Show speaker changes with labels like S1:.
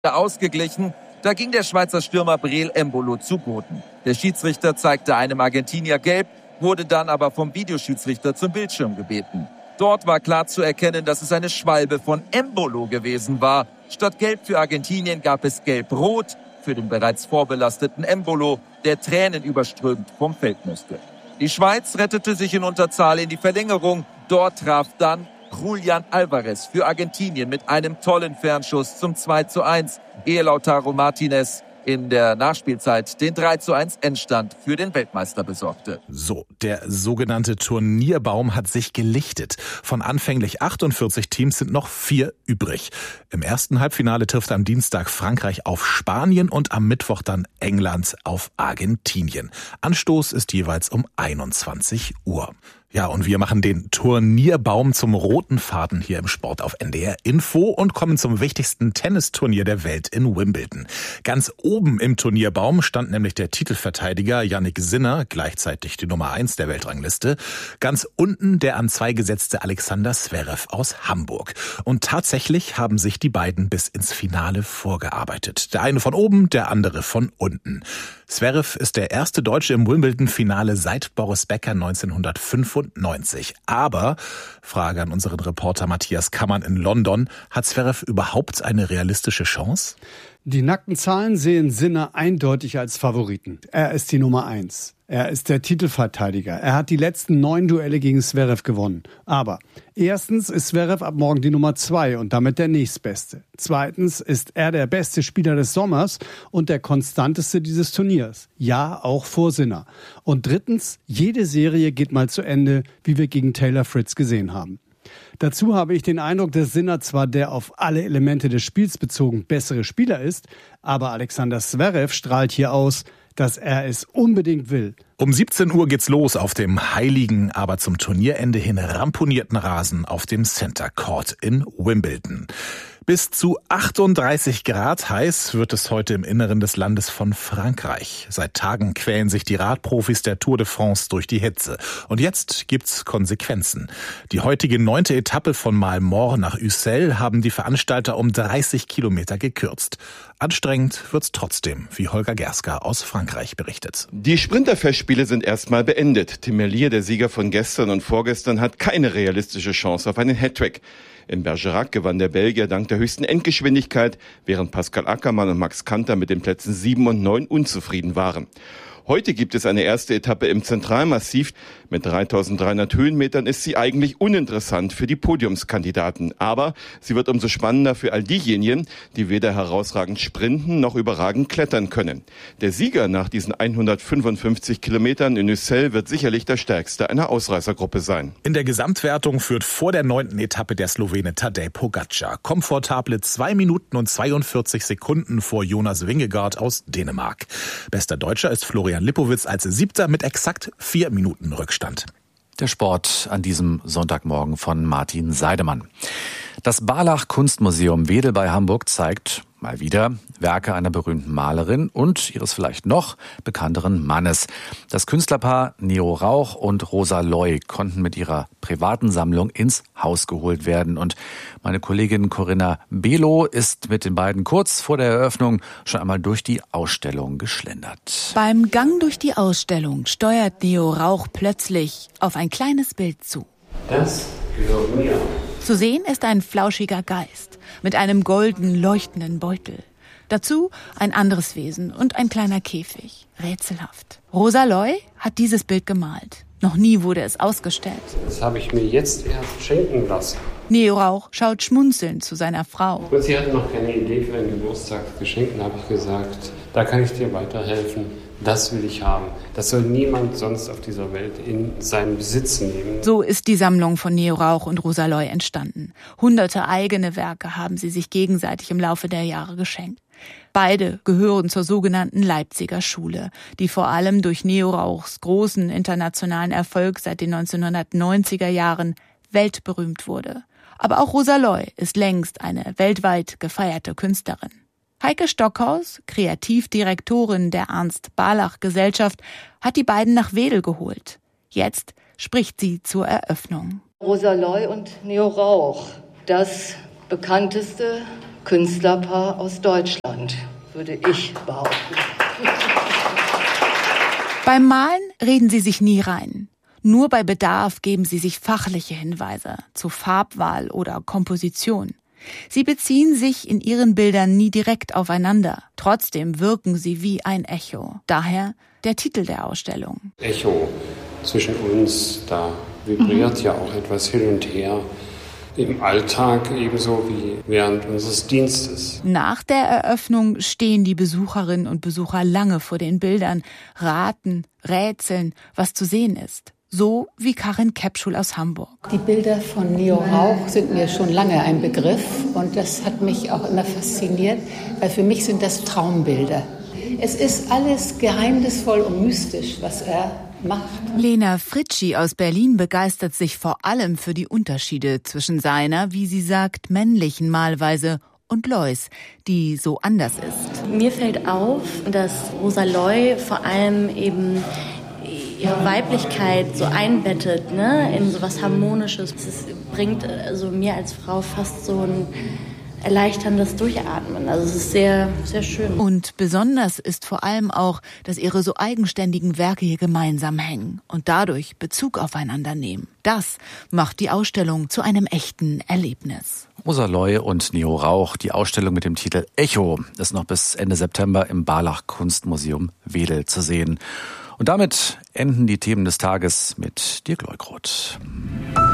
S1: ausgeglichen. Da ging der Schweizer Stürmer Breel Embolo zu Boden. Der Schiedsrichter zeigte einem Argentinier gelb, wurde dann aber vom Videoschiedsrichter zum Bildschirm gebeten. Dort war klar zu erkennen, dass es eine Schwalbe von Embolo gewesen war. Statt gelb für Argentinien gab es gelb-rot für den bereits vorbelasteten Embolo, der tränenüberströmt vom Feld musste. Die Schweiz rettete sich in Unterzahl in die Verlängerung. Dort traf dann Julián Álvarez für Argentinien mit einem tollen Fernschuss zum 2:1, ehe Lautaro Martínez in der Nachspielzeit den 3:1 Endstand für den Weltmeister besorgte.
S2: So, der sogenannte Turnierbaum hat sich gelichtet. Von anfänglich 48 Teams sind noch 4 übrig. Im ersten Halbfinale trifft am Dienstag Frankreich auf Spanien und am Mittwoch dann England auf Argentinien. Anstoß ist jeweils um 21 Uhr. Ja, und wir machen den Turnierbaum zum roten Faden hier im Sport auf NDR Info und kommen zum wichtigsten Tennisturnier der Welt in Wimbledon. Ganz oben im Turnierbaum stand nämlich der Titelverteidiger Jannik Sinner, gleichzeitig die Nummer 1 der Weltrangliste. Ganz unten der an 2 gesetzte Alexander Zverev aus Hamburg. Und tatsächlich haben sich die beiden bis ins Finale vorgearbeitet. Der eine von oben, der andere von unten. Zverev ist der erste Deutsche im Wimbledon-Finale seit Boris Becker 1995. Aber, Frage an unseren Reporter Matthias Kammern in London, hat Zverev überhaupt eine realistische Chance?
S3: Die nackten Zahlen sehen Sinner eindeutig als Favoriten. Er ist die Nummer 1. Er ist der Titelverteidiger. Er hat die letzten 9 Duelle gegen Zverev gewonnen. Aber erstens ist Zverev ab morgen die Nummer 2 und damit der nächstbeste. Zweitens ist er der beste Spieler des Sommers und der konstanteste dieses Turniers. Ja, auch vor Sinner. Und drittens, jede Serie geht mal zu Ende, wie wir gegen Taylor Fritz gesehen haben. Dazu habe ich den Eindruck, dass Sinner zwar der auf alle Elemente des Spiels bezogen bessere Spieler ist, aber Alexander Zverev strahlt hier aus, dass er es unbedingt will.
S2: Um 17 Uhr geht's los auf dem heiligen, aber zum Turnierende hin ramponierten Rasen auf dem Center Court in Wimbledon. Bis zu 38 Grad heiß wird es heute im Inneren des Landes von Frankreich. Seit Tagen quälen sich die Radprofis der Tour de France durch die Hitze. Und jetzt gibt's Konsequenzen. Die heutige 9. Etappe von Malmort nach Ussel haben die Veranstalter um 30 Kilometer gekürzt. Anstrengend wird's trotzdem, wie Holger Gerska aus Frankreich berichtet.
S4: Die Sprinterfestspiele sind erstmal beendet. Tim Merlier, der Sieger von gestern und vorgestern, hat keine realistische Chance auf einen Hattrick. In Bergerac gewann der Belgier dank der höchsten Endgeschwindigkeit, während Pascal Ackermann und Max Kanter mit den Plätzen 7 und 9 unzufrieden waren. Heute gibt es eine erste Etappe im Zentralmassiv. Mit 3.300 Höhenmetern ist sie eigentlich uninteressant für die Podiumskandidaten. Aber sie wird umso spannender für all diejenigen, die weder herausragend sprinten noch überragend klettern können. Der Sieger nach diesen 155 Kilometern in Ussel wird sicherlich der stärkste einer Ausreißergruppe sein.
S2: In der Gesamtwertung führt vor der 9. Etappe der Slowene Tadej Pogačar. Komfortable 2 Minuten und 42 Sekunden vor Jonas Vingegaard aus Dänemark. Bester Deutscher ist Florian Lipowitz als 7. mit exakt 4 Minuten Rückstand.
S5: Der Sport an diesem Sonntagmorgen von Martin Seidemann. Das Barlach Kunstmuseum Wedel bei Hamburg zeigt mal wieder Werke einer berühmten Malerin und ihres vielleicht noch bekannteren Mannes. Das Künstlerpaar Neo Rauch und Rosa Loy konnten mit ihrer privaten Sammlung ins Haus geholt werden. Und meine Kollegin Corinna Below ist mit den beiden kurz vor der Eröffnung schon einmal durch die Ausstellung geschlendert.
S6: Beim Gang durch die Ausstellung steuert Neo Rauch plötzlich auf ein kleines Bild zu.
S7: Das gehört mir.
S6: Zu sehen ist ein flauschiger Geist mit einem golden leuchtenden Beutel. Dazu ein anderes Wesen und ein kleiner Käfig. Rätselhaft. Rosa Loy hat dieses Bild gemalt. Noch nie wurde es ausgestellt.
S7: Das habe ich mir jetzt erst schenken lassen.
S6: Neo Rauch schaut schmunzelnd zu seiner Frau.
S7: Und sie hatte noch keine Idee für ein Geburtstagsgeschenk. Da habe ich gesagt, da kann ich dir weiterhelfen. Das will ich haben. Das soll niemand sonst auf dieser Welt in seinen Besitz nehmen.
S6: So ist die Sammlung von Neo Rauch und Rosa Loy entstanden. Hunderte eigene Werke haben sie sich gegenseitig im Laufe der Jahre geschenkt. Beide gehören zur sogenannten Leipziger Schule, die vor allem durch Neo Rauchs großen internationalen Erfolg seit den 1990er Jahren weltberühmt wurde. Aber auch Rosa Loy ist längst eine weltweit gefeierte Künstlerin. Heike Stockhaus, Kreativdirektorin der Ernst-Barlach-Gesellschaft, hat die beiden nach Wedel geholt. Jetzt spricht sie zur Eröffnung.
S8: Rosa Loy und Neo Rauch, das bekannteste Künstlerpaar aus Deutschland, würde ich behaupten.
S6: Beim Malen reden sie sich nie rein. Nur bei Bedarf geben sie sich fachliche Hinweise zu Farbwahl oder Komposition. Sie beziehen sich in ihren Bildern nie direkt aufeinander. Trotzdem wirken sie wie ein Echo. Daher der Titel der Ausstellung.
S7: Echo zwischen uns, da vibriert ja auch etwas hin und her. Im Alltag ebenso wie während unseres Dienstes.
S6: Nach der Eröffnung stehen die Besucherinnen und Besucher lange vor den Bildern, raten, rätseln, was zu sehen ist. So wie Karin Kepschul aus Hamburg.
S9: Die Bilder von Nio Rauch sind mir schon lange ein Begriff und das hat mich auch immer fasziniert, weil für mich sind das Traumbilder. Es ist alles geheimnisvoll und mystisch, was er macht.
S6: Lena Fritschi aus Berlin begeistert sich vor allem für die Unterschiede zwischen seiner, wie sie sagt, männlichen Malweise und Lois, die so anders ist.
S10: Mir fällt auf, dass Rosa Loy vor allem eben ihre Weiblichkeit so einbettet, ne, in so was Harmonisches. Es bringt also mir als Frau fast so ein erleichterndes Durchatmen. Also es ist sehr, sehr schön.
S6: Und besonders ist vor allem auch, dass ihre so eigenständigen Werke hier gemeinsam hängen und dadurch Bezug aufeinander nehmen. Das macht die Ausstellung zu einem echten Erlebnis.
S5: Rosa Loy und Nio Rauch. Die Ausstellung mit dem Titel Echo ist noch bis Ende September im Barlach Kunstmuseum Wedel zu sehen. Und damit enden die Themen des Tages mit Dirk Leugroth.